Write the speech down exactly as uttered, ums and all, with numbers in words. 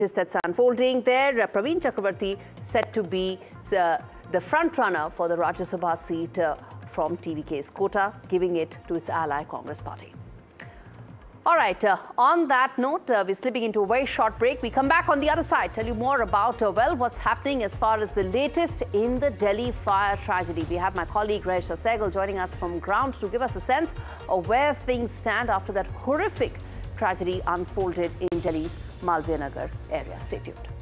That's unfolding there. Uh, Praveen Chakrabarti set to be uh, the front runner for the Rajya Sabha seat uh, from T V K's quota, giving it to its ally Congress party. All right, uh, on that note, uh, we're slipping into a very short break. We come back on the other side, tell you more about, uh, well, what's happening as far as the latest in the Delhi fire tragedy. We have my colleague Raisha Sehgal joining us from ground to give us a sense of where things stand after that horrific tragedy unfolded in Delhi's Malviya Nagar area. Stay tuned.